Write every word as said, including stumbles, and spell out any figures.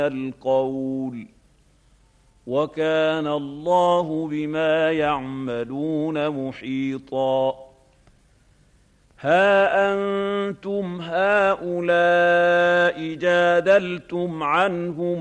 القول وكان الله بما يعملون محيطا ها أنتم هؤلاء جادلتم عنهم